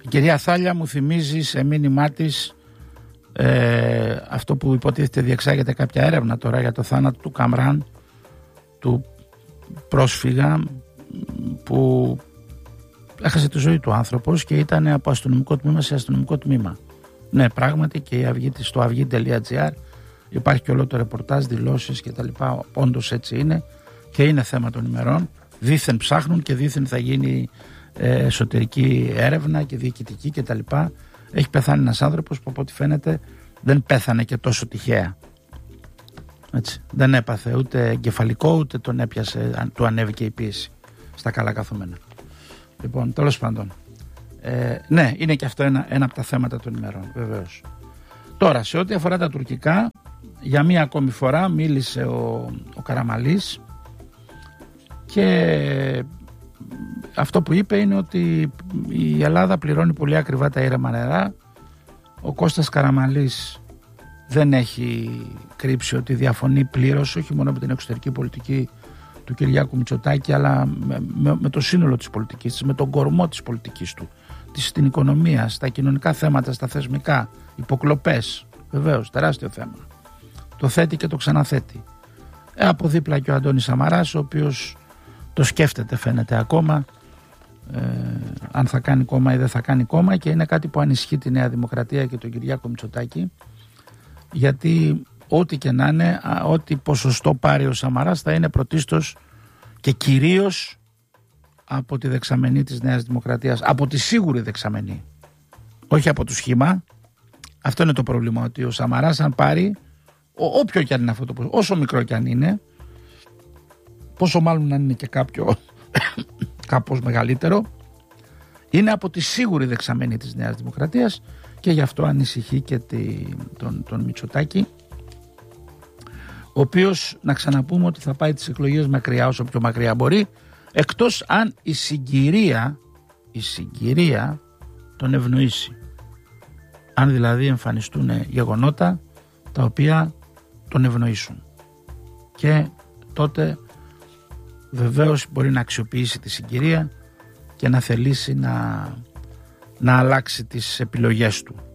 κυρία Θάλια μου θυμίζει σε μήνυμά της αυτό που υποτίθεται διεξάγεται κάποια έρευνα τώρα για το θάνατο του Καμράν, του πρόσφυγα που έχασε τη ζωή του άνθρωπος και ήταν από αστυνομικό τμήμα σε αστυνομικό τμήμα. Ναι, πράγματι, και στο αυγή.gr υπάρχει και όλο το ρεπορτάζ, δηλώσεις και τα λοιπά. Όντως έτσι είναι και είναι θέμα των ημερών. Δήθεν ψάχνουν και δήθεν θα γίνει εσωτερική έρευνα και διοικητική και τα λοιπά. Έχει πεθάνει ένας άνθρωπος που από ό,τι φαίνεται δεν πέθανε και τόσο τυχαία. Έτσι. Δεν έπαθε ούτε εγκεφαλικό, ούτε τον έπιασε, του ανέβηκε η πίεση στα καλά καθούμενα. Λοιπόν, τέλος πάντων, ναι, είναι και αυτό ένα από τα θέματα των ημερών, βεβαίως. Τώρα, σε ό,τι αφορά τα τουρκικά, για μία ακόμη φορά μίλησε ο Καραμαλής και αυτό που είπε είναι ότι η Ελλάδα πληρώνει πολύ ακριβά τα ήρεμα νερά. Ο Κώστας Καραμαλής δεν έχει κρύψει ότι διαφωνεί πλήρως, όχι μόνο με την εξωτερική πολιτική του Κυριάκου Μητσοτάκη, αλλά με το σύνολο της πολιτικής, με τον κορμό της πολιτικής του, στην οικονομία, στα κοινωνικά θέματα, στα θεσμικά, υποκλοπές, βεβαίως, τεράστιο θέμα. Το θέτει και το ξαναθέτει. Από δίπλα και ο Αντώνης Σαμαράς, ο οποίος το σκέφτεται φαίνεται ακόμα, αν θα κάνει κόμμα ή δεν θα κάνει κόμμα, και είναι κάτι που ανισχύει τη Νέα Δημοκρατία και τον Κυριάκο Μητσοτάκη, γιατί ό,τι και να είναι, ό,τι ποσοστό πάρει ο Σαμαράς θα είναι πρωτίστως και κυρίως από τη δεξαμενή της Νέας Δημοκρατίας, από τη σίγουρη δεξαμενή, όχι από το σχήμα. Αυτό είναι το πρόβλημα, ότι ο Σαμαράς αν πάρει, όποιο και αν είναι αυτό το ποσοστό, όσο μικρό και αν είναι, πόσο μάλλον αν είναι και κάποιο κάπως μεγαλύτερο, είναι από τη σίγουρη δεξαμενή της Νέας Δημοκρατίας, και γι' αυτό ανησυχεί και τον Μητσοτάκη, ο οποίος, να ξαναπούμε, ότι θα πάει τις εκλογές μακριά, όσο πιο μακριά μπορεί, εκτός αν η συγκυρία τον ευνοήσει. Αν δηλαδή εμφανιστούν γεγονότα τα οποία τον ευνοήσουν, και τότε βεβαίως μπορεί να αξιοποιήσει τη συγκυρία και να θελήσει να αλλάξει τις επιλογές του.